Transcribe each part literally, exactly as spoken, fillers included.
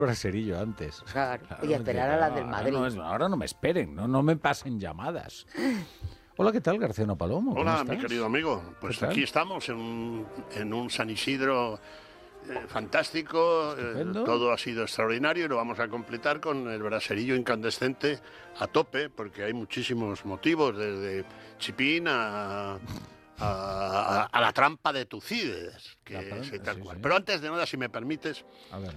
braserillo antes. Claro, Claro, y esperar a las del ahora Madrid. no es- ahora no me esperen, no, no me pasen llamadas. Hola, ¿qué tal, Garciano Palomo? ¿Cómo Hola, mi estás? querido amigo. Pues ¿Qué tal? aquí estamos en un, en un San Isidro eh, fantástico. eh, Estupendo. todo ha sido extraordinario y lo vamos a completar con el braserillo incandescente a tope, porque hay muchísimos motivos, desde chipín a, a, a- a la trampa de Tucídides, que La trampa, es tal sí, cual. sí. Pero antes de nada, si me permites, A ver.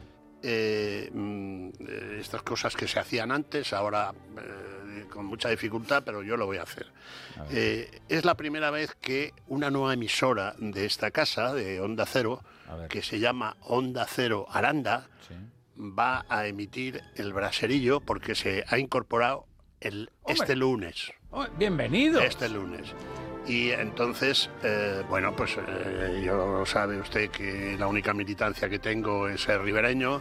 eh, mm, eh, estas cosas que se hacían antes, ahora eh, con mucha dificultad, pero yo lo voy a hacer. A ver. Eh, es la primera vez que una nueva emisora de esta casa, de Onda Cero, A ver. que se llama Onda Cero Aranda, Sí. va a emitir el braserillo porque se ha incorporado el, ¡Hombre! este lunes. Oh, bienvenidos. Este lunes. Y entonces, eh, bueno, pues eh, yo sabe usted que la única militancia que tengo es ser ribereño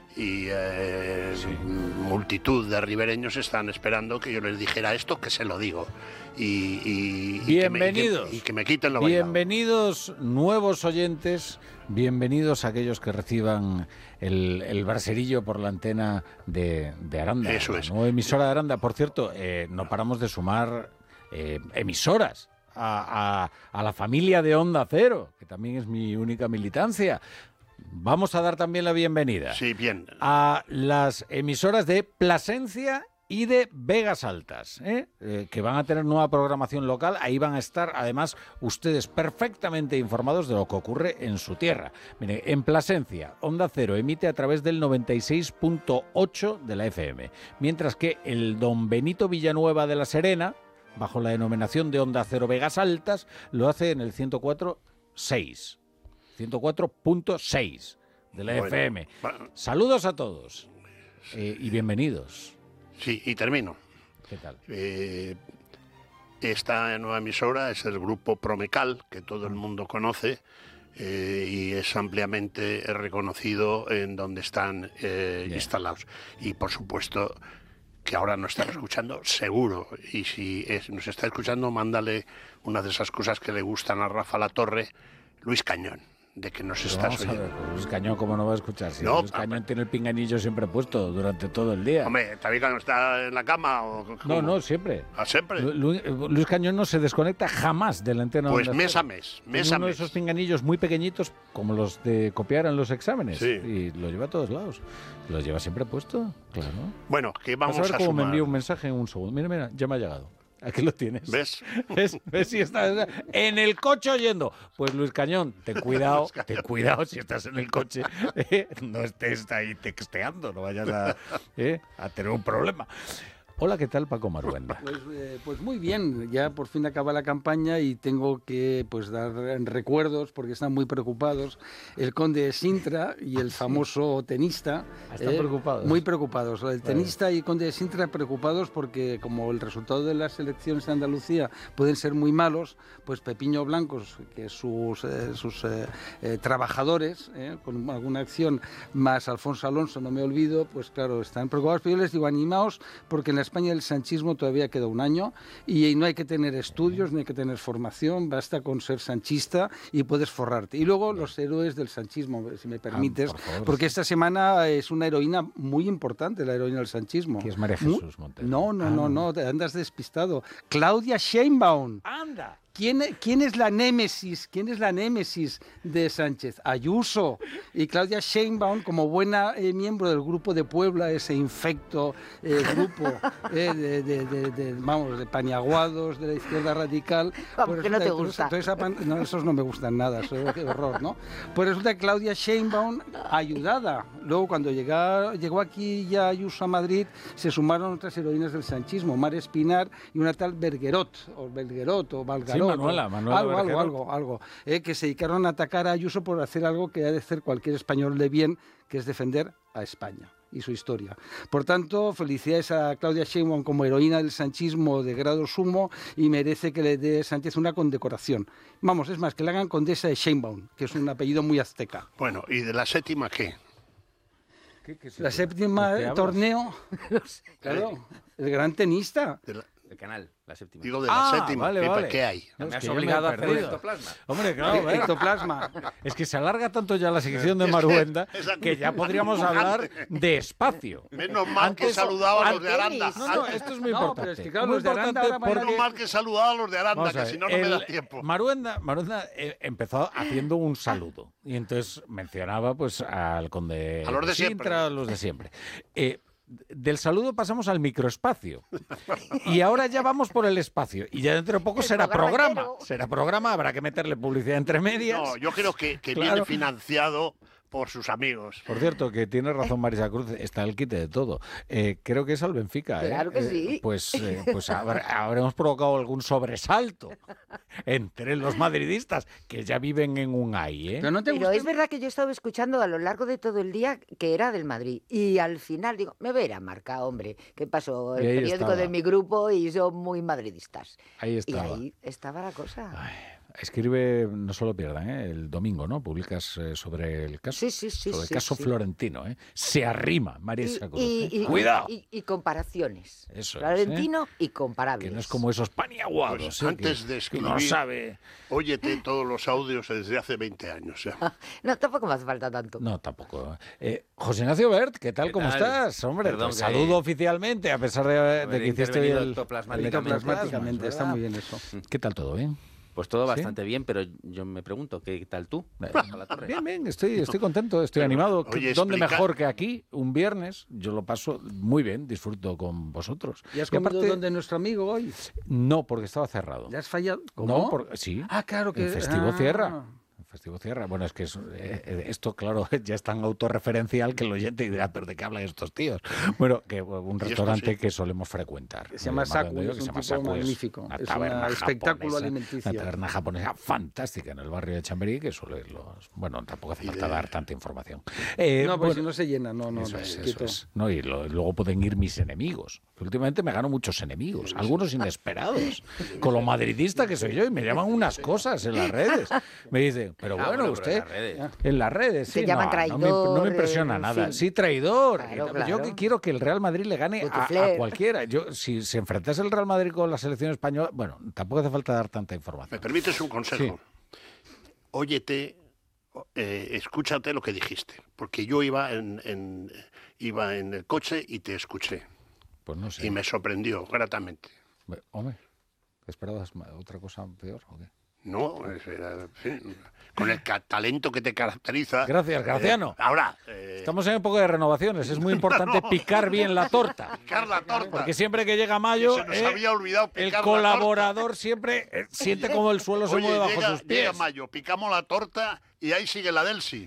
y eh, Sí. multitud de ribereños están esperando que yo les dijera esto, que se lo digo. Y, y- y que me- y que- Bienvenidos. Y que, me quiten lo bailado. Bienvenidos nuevos oyentes, bienvenidos a aquellos que reciban el, el braserillo por la antena de, de Aranda. Eso la es. nueva emisora de Aranda. Por cierto, eh, no paramos de sumar eh, emisoras a, a- a la familia de Onda Cero, que también es mi única militancia. Vamos a dar también la bienvenida Sí, bien. a las emisoras de Plasencia y de Vegas Altas, ¿eh? Eh, que van a tener nueva programación local. Ahí van a estar, además, ustedes perfectamente informados de lo que ocurre en su tierra. Mire, en Plasencia, Onda Cero emite a través del noventa y seis punto ocho de la F M, mientras que el Don Benito Villanueva de la Serena, bajo la denominación de Onda Cero Vegas Altas, lo hace en el ciento cuatro punto seis. ciento cuatro punto seis de la Bueno, F M. va- Saludos a todos eh, y bienvenidos. Sí, y termino. ¿Qué tal? Eh, esta nueva emisora es el grupo Promecal, que todo el mundo conoce, eh, y es ampliamente reconocido en donde están eh, Bien. instalados. Y por supuesto que ahora nos están escuchando, seguro. Y si es- nos está escuchando, mándale una de esas cosas que le gustan a Rafa Latorre, Luis Cañón, de que nos Pero estás vamos a ver, oyendo. pues Luis Cañón, ¿cómo no va a escuchar? Si No, Luis Cañón tiene el pinganillo siempre puesto durante todo el día. Hombre, ¿también cuando está en la cama? O, no, cómo? no, siempre. ¿Ah, siempre? Lu- Lu- Luis Cañón no se desconecta jamás de la antena. de Pues Onda mes a Cero. mes, Tiene mes a uno de mes. esos pinganillos muy pequeñitos, como los de copiar en los exámenes. Sí. Y lo lleva a todos lados. Lo lleva siempre puesto, claro. Bueno, que Vas vamos a ver a cómo me sumar. envía un mensaje en un segundo. Mira, mira, ya me ha llegado. Aquí lo tienes. ¿Ves? ¿Ves? ¿Ves si estás en el coche oyendo? Pues Luis Cañón, ten cuidado, Luis Cañón. ten cuidado si estás en el coche, eh, no estés ahí texteando, no vayas a, eh, a tener un problema. Hola, ¿qué tal, Paco Maruenda? Pues, eh, pues muy bien, ya por fin acaba la campaña y tengo que pues dar recuerdos porque están muy preocupados el conde de Sintra y el famoso tenista. ¿Están preocupados? Muy preocupados. El tenista y el conde de Sintra preocupados porque como el resultado de las elecciones de Andalucía pueden ser muy malos, pues Pepiño Blancos, que sus, eh, sus eh, eh, trabajadores, eh, con alguna acción, más Alfonso Alonso, no me olvido, pues claro, están preocupados. Pero yo les digo, animaos, porque en la España del sanchismo todavía queda un año y no hay que tener estudios, no hay que tener formación, basta con ser sanchista y puedes forrarte. Y luego los héroes del sanchismo, si me permites, por favor, porque sí. esta semana es una heroína muy importante, la heroína del sanchismo. Que es María Mu- Jesús Montero. No, no, Ah, no, no, te andas despistado. Claudia Sheinbaum. ¡Anda! ¿Quién, ¿Quién es la némesis? ¿Quién es la némesis de Sánchez? Ayuso. Y Claudia Sheinbaum, como buena eh, miembro del grupo de Puebla, ese infecto eh, grupo eh, de, de- de- de, vamos, de paniaguados de la izquierda radical. Vamos, que no te resulta- gusta. toda esa pan- no, esos no me gustan nada, eso, qué horror, ¿no? Pues resulta que Claudia Sheinbaum, ayudada. Luego, cuando llega- llegó aquí ya Ayuso a Madrid, se sumaron otras heroínas del sanchismo, Mar Espinar y una tal Bergerot, o Bergerot, o Valgarot. Sí, Manuela, o- Manuela algo, algo, Bergerot. algo, algo, eh, que se dedicaron a atacar a Ayuso por hacer algo que ha de hacer cualquier español de bien, que es defender a España y su historia. Por tanto, felicidades a Claudia Sheinbaum como heroína del sanchismo de grado sumo y merece que le dé Sánchez una condecoración. Vamos, es más, que le hagan condesa de Sheinbaum, que es un apellido muy azteca. Bueno, ¿y de la séptima qué? ¿Qué- qué se- La séptima ¿de qué hablas? torneo, claro, el gran tenista. De la- El canal, la séptima. Digo de la Ah, séptima. vale, ¿Qué, vale. ¿Qué hay? No, Me es has que yo me obligado he a hacer perdido. ectoplasma. Hombre, claro, ver, Ectoplasma. es que se alarga tanto ya la sección de Es que Maruenda esa- que ya podríamos hablar de espacio. Menos mal que he Antes- saludado a los de antes- Aranda. No, no, esto es muy No, importante. pero es que claro, Muy los de Aranda importante ahora van a- Menos porque- mal que he saludado a los de Aranda, Vamos a que ver, si no, no me el- da tiempo. Maruenda, Maruenda eh, empezó haciendo un saludo y entonces mencionaba pues al conde A los de Sintra, siempre. a los de siempre. Eh, del saludo pasamos al microespacio y ahora ya vamos por el espacio y ya dentro de poco El será programa programa, entero. será programa, habrá que meterle publicidad entre medias. No, yo creo que, que Claro. viene financiado por sus amigos. Por cierto, que tiene razón Marisa Cruz, está el quite de todo. Eh, creo que es al Benfica. ¿eh? Claro que Eh, sí. Pues, eh, pues habrá- habremos provocado algún sobresalto entre los madridistas que ya viven en un ay. ¿eh? Pero no te Pero gusta. es verdad que yo he estado escuchando a lo largo de todo el día que era del Madrid. Y al final digo, me voy a ir a Marca, hombre. ¿Qué pasó? El Y ahí periódico estaba. de mi grupo y son muy madridistas. Ahí Y estaba. ahí estaba la cosa. Ay, escribe, no se lo pierdan, ¿eh? El domingo, ¿no? Publicas eh, sobre el caso. Sí, sí, sí, Sobre el sí, caso sí. florentino, ¿eh? Se arrima Marisa Y, Cruz. y- ¿eh? y- Cuidado, y- y comparaciones. Eso es, Florentino y comparables. que no es como esos paniaguados. Pues ¿eh? antes que, de que uno no escribir- sabe. Óyete todos los audios desde hace veinte años. ¿eh? No, tampoco me hace falta tanto. No, tampoco. Eh, José Ignacio Bert, ¿qué tal? ¿Qué ¿Cómo tal? estás? Hombre, Perdón te que- saludo oficialmente, a pesar de, de Haber que hiciste hoy intervenido el, ectoplasmáticamente. el Ectoplasmáticamente, está ¿verdad? muy bien eso. ¿Qué tal todo? ¿Bien? Pues todo ¿Sí? bastante bien, pero yo me pregunto, ¿qué tal tú? Eh, A la torre. Bien, bien, estoy, estoy contento, estoy animado. oye, ¿Dónde explica- mejor que aquí? Un viernes, yo lo paso muy bien, disfruto con vosotros. ¿Y has Y comido aparte- donde nuestro amigo hoy? No, porque estaba cerrado. ¿Le has fallado? No, ¿Cómo? por- sí. Ah, claro que... El festivo ah. cierra. El festivo cierra. Bueno, es que es, eh, eh, esto, claro, ya es tan autorreferencial que el oyente dirá, ¿pero de qué hablan estos tíos? Bueno, que un esto restaurante sí. que solemos frecuentar. Se llama eh, Saku, Maruenda, es que un se llama tipo Saku, magnífico. Una Es taberna un espectáculo japonesa, alimenticio. Una taberna japonesa fantástica en el barrio de Chamberí, que suele los... Bueno, tampoco hace Y falta de- dar tanta información. Eh, No, pues bueno, si no se llena, no, no, eso no, es, eso quieto. es. No, y lo- luego pueden ir mis enemigos. Últimamente me gano muchos enemigos, algunos inesperados. Con lo madridista que soy yo, y me llaman unas cosas en las redes. Me dicen, pero Ah, bueno, bueno, pero usted... en las redes. En las redes, Te sí. llaman no, no me- no, me, traidor, impresiona en nada. fin. Sí, traidor. Claro, Y Yo claro. que quiero que el Real Madrid le gane a, a Putifler. cualquiera. Yo, si se enfrentase el Real Madrid con la selección española, bueno, tampoco hace falta dar tanta ¿Me información. permites un consejo? Sí. Óyete, eh, escúchate lo que dijiste, porque yo iba en, en- iba en el coche y te escuché Pues no sé. y me sorprendió gratamente. Hombre, ¿esperabas ma- otra cosa peor o qué? No, es- era- en fin, con el ca- talento que te caracteriza. Gracias, Graciano. Eh, ahora, eh, Estamos en época de renovaciones. Es muy importante picar bien la torta. picar la torta. Porque siempre que llega que mayo, se nos eh, había olvidado picar el la colaborador siempre eh, siente como el suelo se torta. mueve Oye, bajo llega, sus pies. llega mayo, picamos la torta y ahí sigue la Delsi.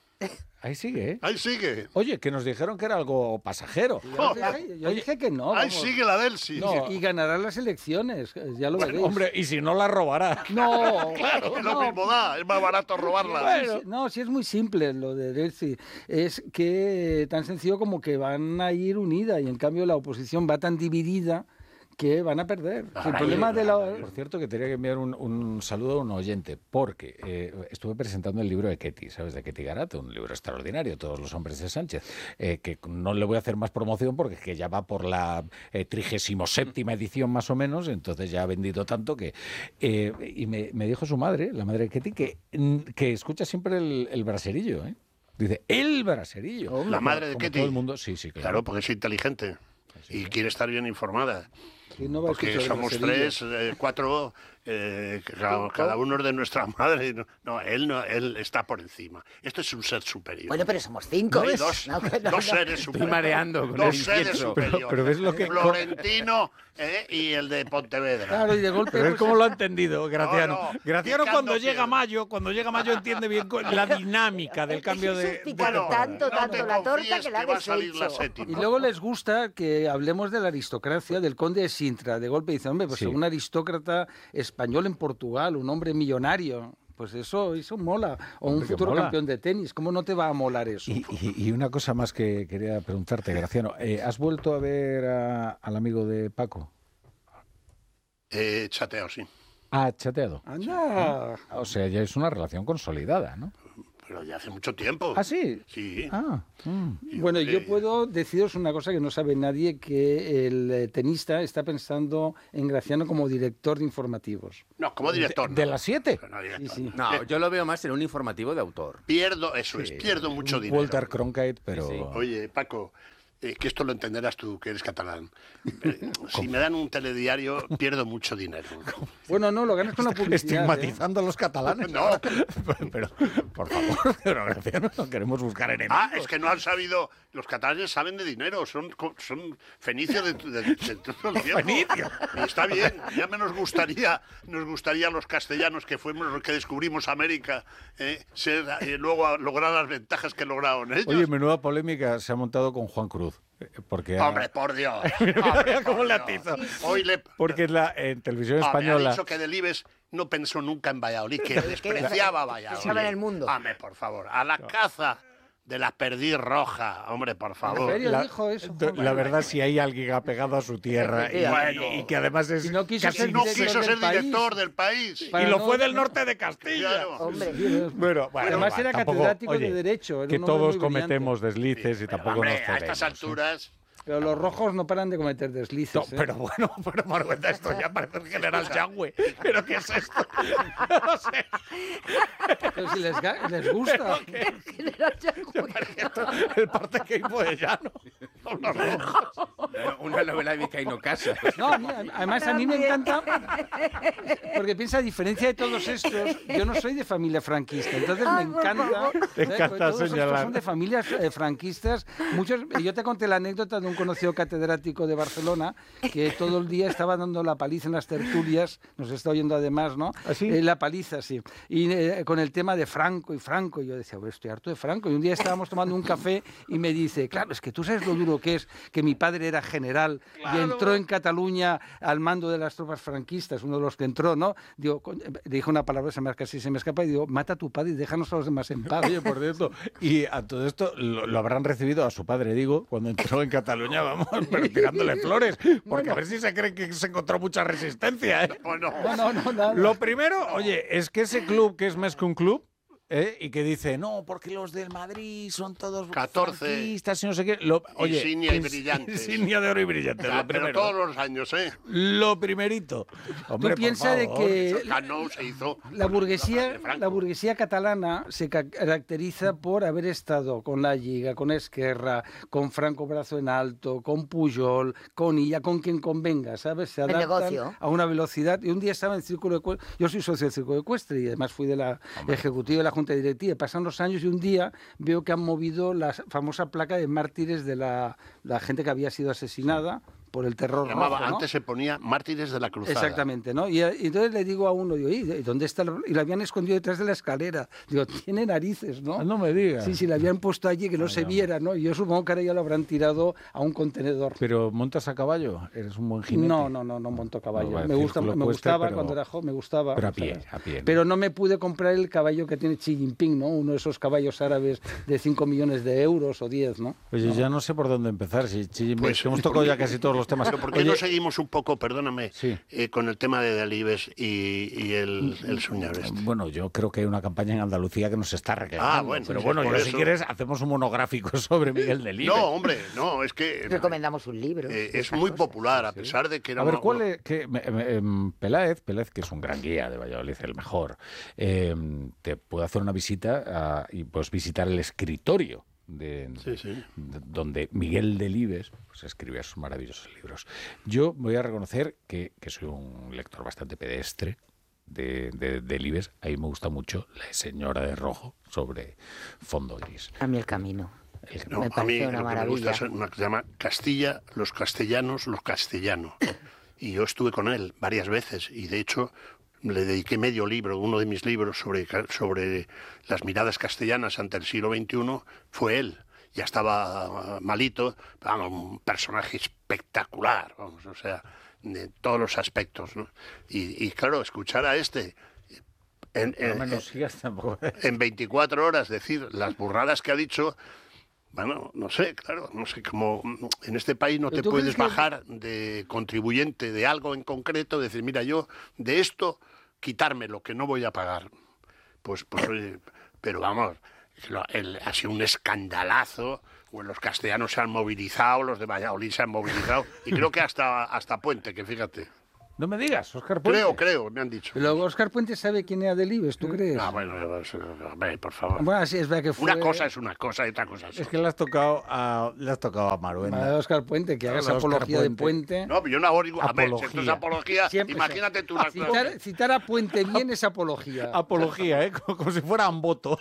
Ahí sigue, ¿eh? Ahí sigue. Oye, que nos dijeron que era algo pasajero. Yo dije, yo dije que no. Ahí vamos. sigue la Delsi. No. Y ganará las elecciones, ya lo veréis. Hombre, y si no la robará. No, Claro, que lo no. mismo da, es más barato robarla. Bueno. Sí, no, sí es muy simple lo de Delcy. Es que tan sencillo como que van a ir unidas y en cambio la oposición va tan dividida que van a perder. Ah, el problema de la... Por cierto, que tenía que enviar un, un saludo a un oyente, porque eh, estuve presentando el libro de Ketty, ¿sabes? De Ketty Garat, un libro extraordinario, Todos los hombres de Sánchez, eh, que no le voy a hacer más promoción porque es que ya va por la trigésimo séptima edición más o menos, entonces ya ha vendido tanto que... eh, y me, me dijo su madre, la madre de Ketty, que, que escucha siempre el, el braserillo, ¿eh? Dice, el braserillo. La madre de Como Ketty. todo el mundo, sí, sí, claro. Claro, porque es inteligente y quiere estar bien informada. que no va a Porque escuchar el somos braserillo. tres, eh, cuatro, eh, que cada, cada uno es de nuestra madre. No, no, él no, él está por encima. Esto es un ser superior. Bueno, pero somos cinco. No hay ¿ves? dos, No, que no, dos no. seres superiores. mareando con dos el seres incienso. superiores. Pero- pero ves lo que- Florentino eh, y el de Pontevedra. Claro, y de golpe... Pero es pues, como lo ha entendido, Graciano. No, no, Graciano picando cuando llega piedra. mayo, cuando llega mayo entiende bien co- la dinámica del cambio de... Jesús pica de- tanto, no tanto te la torta confíes que la va a has salir la hecho. séptima. Y luego les gusta que hablemos de la aristocracia, del conde de Sintra. De golpe dicen, hombre, pues Sí. un aristócrata español en Portugal, un hombre millonario. Pues eso, eso mola. O un Hombre, que futuro mola. campeón de tenis. ¿Cómo no te va a molar eso? Y, y- y una cosa más que quería preguntarte, Graciano. Eh, ¿Has vuelto a ver a- al amigo de Paco? Eh, chateo, sí. Ah, chateado. Anda. O sea, ya es una relación consolidada, ¿no? pero ya hace mucho tiempo. ¿Ah, sí? Sí. Ah, mm. Y, Bueno, hombre, yo puedo deciros una cosa que no sabe nadie, que el eh, tenista está pensando en Graciano como director de informativos. No, como director. ¿De no. las siete? Pero no, director, Sí, sí. no. No, yo lo veo más en un informativo de autor. Pierdo, eso es, pierdo mucho dinero. Walter Cronkite, pero... Sí, sí. Oye, Paco, eh, que esto lo entenderás tú, que eres catalán. Eh, si me dan un telediario, pierdo mucho dinero. Bueno, no, lo ganas con la publicidad. ¿eh? Estigmatizando a los catalanes. No. Pero, por favor, pero Graciano, no queremos buscar enemigos. Ah, es que no han sabido. Los catalanes saben de dinero, son, co- son fenicios de, de- de todo el tiempo. Fenicios. Y está bien, ya me nos gustaría, nos gustaría a los castellanos, que fuimos los que descubrimos América, eh, ser, eh, luego a lograr las ventajas que lograron ellos. Oye, menuda polémica se ha montado con Juan Cruz. eh, Porque ha- Hombre, por Dios. Mira Hombre, cómo por le Dios. atizo. Hoy le... Porque en, la, en televisión Ah, me ha española... dicho que Delibes no pensó nunca en Valladolid, que despreciaba Valladolid. Pensaba en el mundo. Hombre, por favor, a la caza de la perdiz roja, hombre, por ¿En favor. serio La, dijo eso? do- la verdad, si hay alguien apegado a su tierra y, Bueno. y que además es Y no quiso casi ser No director quiso del ser país. director del país. Para y lo no- fue del norte de Castilla. Claro. Hombre. Bueno, bueno, Además va, era tampoco- catedrático oye, de Derecho. era que un hombre todos muy brillante. cometemos deslices y Pero, tampoco hombre, nos a cedemos. estas ¿eh? alturas... Pero los rojos no paran de cometer deslices. No, ¿eh? pero bueno, pero Margueta, esto ya parece el general Yangüe. ¿Pero qué es esto? No sé. Pero si les, ga- les gusta. General Yangüe. El parte que hizo de llano. Son los rojos. Una novela de Vizcaíno Casa. No, a mí- además a mí me encanta, porque piensa, a diferencia de todos estos, yo no soy de familia franquista, entonces me Ay, por encanta, favor. Te ¿sabes? encanta Porque todos estos señalar. son de familias eh, franquistas. Muchos, yo te conté la anécdota de un conocido catedrático de Barcelona que todo el día estaba dando la paliza en las tertulias, nos está oyendo además, ¿no? ¿Ah, sí? Eh, la paliza, sí. Y eh, con el tema de Franco y Franco, y yo decía, bueno, estoy harto de Franco. Y un día estábamos tomando un café y me dice, claro, es que tú sabes lo duro que es que mi padre era general y entró en Cataluña al mando de las tropas franquistas, uno de los que entró, ¿no? Digo, co- le dije una palabra, se me, casi se me escapa, y digo, mata a tu padre y déjanos a los demás en paz. Oye, por cierto, y a todo esto lo, lo habrán recibido a su padre, digo, cuando entró en Cataluña, vamos, pero tirándole flores, porque a ver si se cree que se encontró mucha resistencia, ¿eh? Bueno, No, no, no, nada. Lo primero, oye, es que ese club que es más que un club, ¿eh? Y que dice, no, porque los del Madrid son todos catorce franquistas y no sé qué. Lo, oye, insignia y ins- brillantes. Insignia de oro y brillantes, ya, lo pero primero. todos los años, ¿eh? Lo primerito. Hombre, por piensa de favor. que Cano se hizo... La burguesía, de Franco. la burguesía catalana se ca- caracteriza por haber estado con la Lliga, con Esquerra, con Franco Brazo en Alto, con Pujol, con Illa, con quien convenga, ¿sabes? Se El adaptan negocio. a una velocidad. Y un día estaba en el Círculo Ecuestre, yo soy socio del Círculo Ecuestre y además fui de la ejecutiva de la Junta Directiva. Pasan los años y un día veo que han movido la famosa placa de mártires de la, la gente que había sido asesinada por el terror Llamaba, rojo, ¿no? antes se ponía Mártires de la Cruzada. Exactamente, ¿no? Y, y entonces le digo a uno, digo, ¿y dónde está? el-?" Y la habían escondido detrás de la escalera. Digo, tiene narices, ¿no? Ah, no me digas. Sí, sí, la habían puesto allí que no se viera, ¿no? Y yo supongo que ahora ya lo habrán tirado a un contenedor. Pero montas a caballo, eres un buen jinete. No, no, no, no monto caballo. No, va a me decir gusta, Círculo me Ecuestre, gustaba pero- cuando era joven, me gustaba. Pero a o sea, pie, a pie. Pero no me pude comprar el caballo que tiene Xi Jinping, ¿no? Uno de esos caballos árabes de cinco millones de euros o diez, ¿no? Oye, ya no sé por dónde empezar. Si, si- Pues, que hemos tocado ya casi todos los temas. Pero ¿por qué Oye, no seguimos un poco, perdóname, Sí. eh, con el tema de Delibes y, y el, el Suñar este? Bueno, yo creo que hay una campaña en Andalucía que nos está reclamando. Ah, bueno, pero sí, bueno, por ya si eso. quieres hacemos un monográfico sobre Miguel Delibes. No, hombre, no, es que... Recomendamos un libro. eh, de es esas muy cosas. popular, a pesar de que era A ver, una- ¿cuál es? Que, me- me- em, Peláez, Peláez, que es un gran guía de Valladolid, el mejor, em, te puede hacer una visita a- y pues visitar el escritorio de, Sí, sí. de- donde Miguel Delibes pues, escribía sus maravillosos libros. Yo voy a reconocer que, que soy un lector bastante pedestre de, de Delibes. A mí me gusta mucho La señora de rojo sobre fondo gris. A mí el camino. El- No, Me a mí parece una lo que me gusta maravilla. es una que se llama Castilla, los castellanos, los castellanos. Y yo estuve con él varias veces y de hecho le dediqué medio libro, uno de mis libros sobre, ca- sobre las miradas castellanas ante el siglo veintiuno, fue él. Ya estaba malito, vamos, un personaje espectacular, vamos, o sea, de todos los aspectos, ¿no? Y, y claro, escuchar a este en, No en- me lo sigas tampoco. en veinticuatro horas decir las burradas que ha dicho, bueno, no sé, claro, no sé, como en este país no ¿Pero te tú puedes crees que- bajar de contribuyente de algo en concreto, decir, mira, yo de esto quitarme lo que no voy a pagar. Pues, pues oye, pero vamos, lo- el- ha sido un escandalazo. Bueno, los castellanos se han movilizado, los de Valladolid se han movilizado, y creo que hasta, hasta Puente, que fíjate. No me digas, Óscar Puente. Creo, creo, me han dicho. Luego Óscar Puente sabe quién era Delibes, ¿tú crees? No, bueno, pues, hombre, por favor. Bueno, sí, es verdad que fue... Una cosa es una cosa y otra cosa es Es otra. que le has tocado a, le has tocado a Maruenda. Vale, Óscar Puente, que haga esa Óscar apología Puente. de Puente. No, yo no hago ningún... A ver, si esto es Apología. apología, Siempre- imagínate tú una cosa. Citar, citar a Puente bien es apología. Apología, ¿eh? Como, como si fuera Amboto.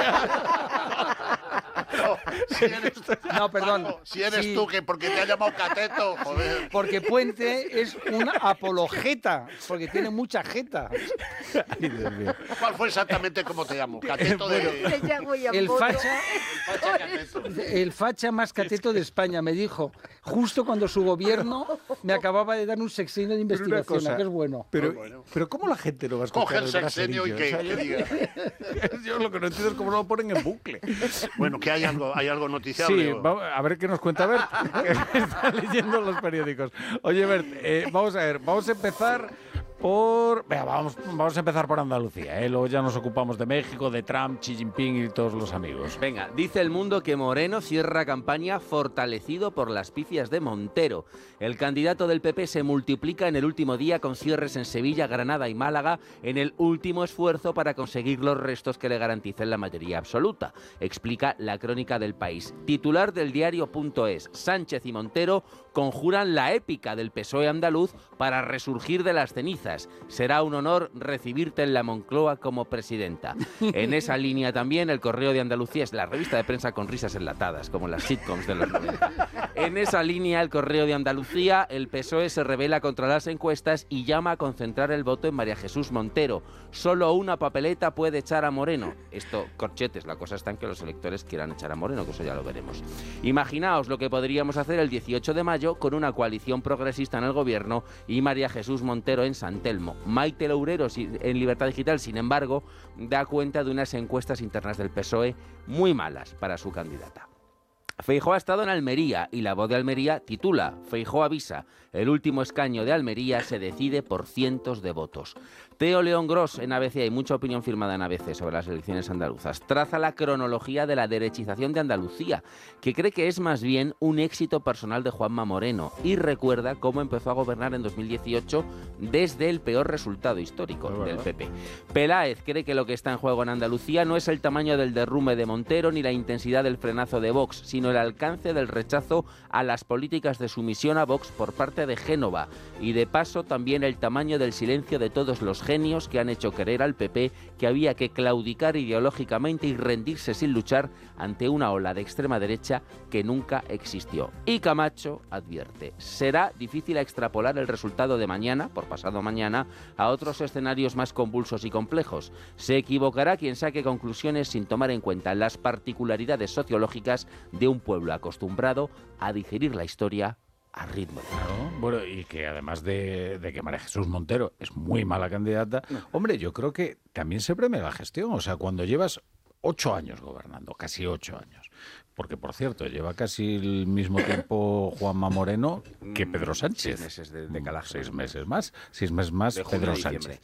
No, si eres, No, perdón. Paco, si eres Sí, tú, que porque te ha llamado cateto, joder. Porque Puente es una apologeta, porque tiene mucha jeta. Ay, Dios mío. ¿Cuál fue exactamente cómo te llamo? Cateto de... Le llamo y El amboto. facha, Facha cateto. el facha más cateto de España, me dijo, justo cuando su gobierno me acababa de dar un sexenio de Pero una investigación, cosa, ¿a que es bueno? Pero, Muy bueno. pero ¿cómo la gente no va a Coge escuchar el sexenio y que, braserillo? que O sea, diga. yo lo que no entiendo es cómo no lo ponen en bucle. Bueno, que hay algo, hay algo noticiable. Sí, o- vamos a ver qué nos cuenta Bert, que está leyendo los periódicos. Oye, Bert, eh, vamos a ver, vamos a empezar por... Venga, vamos, vamos a empezar por Andalucía, ¿eh? Luego ya nos ocupamos de México, de Trump, Xi Jinping y todos los amigos. Venga, dice El Mundo que Moreno cierra campaña fortalecido por las pifias de Montero. El candidato del P P se multiplica en el último día con cierres en Sevilla, Granada y Málaga en el último esfuerzo para conseguir los restos que le garanticen la mayoría absoluta, explica la Crónica del País. Titular del diario.es, Sánchez y Montero conjuran la épica del P S O E andaluz para resurgir de las cenizas. Será un honor recibirte en la Moncloa como presidenta. En esa línea también el Correo de Andalucía es la revista de prensa con risas enlatadas, como las sitcoms de los noventa. En esa línea el Correo de Andalucía, el P S O E se rebela contra las encuestas y llama a concentrar el voto en María Jesús Montero. Solo una papeleta puede echar a Moreno. Esto, corchetes, la cosa está en que los electores quieran echar a Moreno, que eso ya lo veremos. Imaginaos lo que podríamos hacer el dieciocho de mayo con una coalición progresista en el gobierno y María Jesús Montero en San Telmo. Maite Loureiro en Libertad Digital, sin embargo, da cuenta de unas encuestas internas del P S O E muy malas para su candidata. Feijóo ha estado en Almería y La Voz de Almería titula Feijóo avisa, el último escaño de Almería se decide por cientos de votos. Teo León Gros en A B C, hay mucha opinión firmada en A B C sobre las elecciones andaluzas, traza la cronología de la derechización de Andalucía, que cree que es más bien un éxito personal de Juanma Moreno y recuerda cómo empezó a gobernar en dos mil dieciocho desde el peor resultado histórico del P P. Peláez cree que lo que está en juego en Andalucía no es el tamaño del derrumbe de Montero ni la intensidad del frenazo de Vox, sino el alcance del rechazo a las políticas de sumisión a Vox por parte de Génova y de paso también el tamaño del silencio de todos los genios que han hecho creer al P P que había que claudicar ideológicamente y rendirse sin luchar ante una ola de extrema derecha que nunca existió. Y Camacho advierte, será difícil extrapolar el resultado de mañana, por pasado mañana, a otros escenarios más convulsos y complejos. Se equivocará quien saque conclusiones sin tomar en cuenta las particularidades sociológicas de un pueblo acostumbrado a digerir la historia a ritmo. Claro, bueno, y que además de, de que María Jesús Montero es muy mala candidata, hombre, yo creo que también se premia la gestión. O sea, cuando llevas ocho años gobernando, casi ocho años, porque por cierto, lleva casi el mismo tiempo Juanma Moreno que Pedro Sánchez. Seis meses de decalaje. Seis meses más, seis meses más De junio Pedro a diciembre. Sánchez.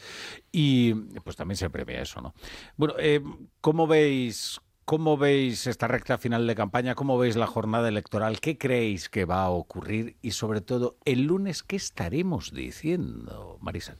Y pues también se premia eso, ¿no? Bueno, eh, ¿cómo veis... ¿Cómo veis esta recta final de campaña? ¿Cómo veis la jornada electoral? ¿Qué creéis que va a ocurrir? Y sobre todo, el lunes, ¿qué estaremos diciendo, Marisa?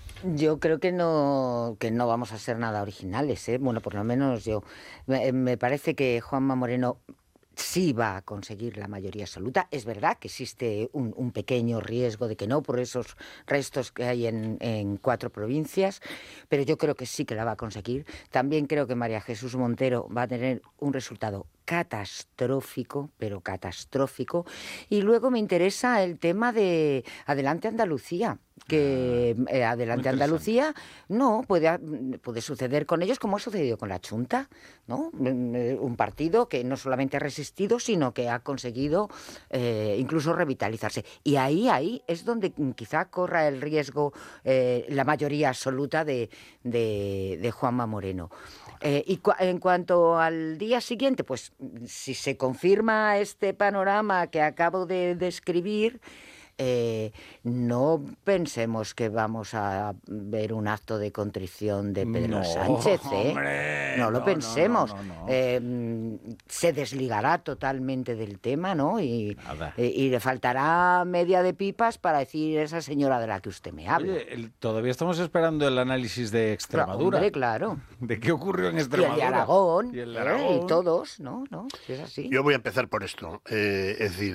Yo creo que no, que no vamos a ser nada originales, ¿eh? Bueno, por lo menos yo. Me, me parece que Juanma Moreno sí va a conseguir la mayoría absoluta. Es verdad que existe un, un pequeño riesgo de que no, por esos restos que hay en, en cuatro provincias, pero yo creo que sí que la va a conseguir. También creo que María Jesús Montero va a tener un resultado catastrófico, pero catastrófico. Y luego me interesa el tema de Adelante Andalucía, que eh, Adelante Andalucía no puede, puede suceder con ellos como ha sucedido con la Chunta, ¿no? Un partido que no solamente ha resistido, sino que ha conseguido eh, incluso revitalizarse. Y ahí, ahí es donde quizá corra el riesgo eh, la mayoría absoluta de, de, de Juanma Moreno. Eh, y cu en cuanto al día siguiente, pues si se confirma este panorama que acabo de describir, eh, no pensemos que vamos a ver un acto de contrición de Pedro No, Sánchez, ¿eh? hombre, no lo no, pensemos. no, no, no, no. Eh, se desligará totalmente del tema, ¿no? Y, Nada. eh, y le faltará media de pipas para decir esa señora de la que usted me habla. Oye, el- todavía estamos esperando el análisis de Extremadura. Hombre, claro. ¿De qué ocurrió en Y el Extremadura? de Aragón, Y el de ¿eh? Aragón. Y todos, ¿no? ¿No? Si es así. Yo voy a empezar por esto. Eh, es decir,